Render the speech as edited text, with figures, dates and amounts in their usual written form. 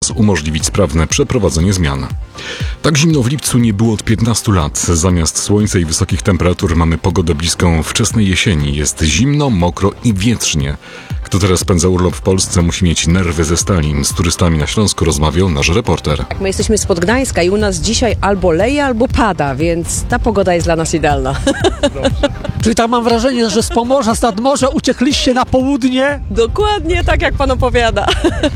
oraz umożliwić sprawne przeprowadzenie zmian. Tak zimno w lipcu nie było od 15 lat. Zamiast słońca i wysokich temperatur mamy pogodę bliską wczesnej jesieni. Jest zimno, mokro i wietrznie. Kto teraz spędza urlop w Polsce, musi mieć nerwy ze stali. Z turystami na Śląsku rozmawiał nasz reporter. My jesteśmy spod Gdańska i u nas dzisiaj albo leje, albo pada, więc ta pogoda jest dla nas idealna. Czyli tak mam wrażenie, że z Pomorza, z nad morza uciekliście na południe? Dokładnie tak, jak pan opowiada.